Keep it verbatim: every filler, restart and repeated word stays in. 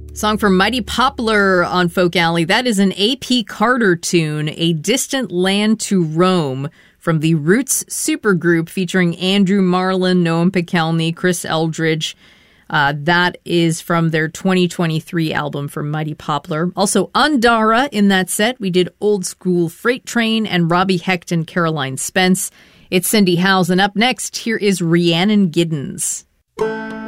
Song from Mighty Poplar on Folk Alley. That is an A P Carter tune, A Distant Land to Roam, from the Roots supergroup featuring Andrew Marlin, Noam Pikelny, Chris Eldridge. Uh, that is from their twenty twenty-three album from Mighty Poplar. Also, Undara in that set. We did Old School Freight Train and Robbie Hecht and Caroline Spence. It's Cindy Howes, and up next, here is Rhiannon Giddens.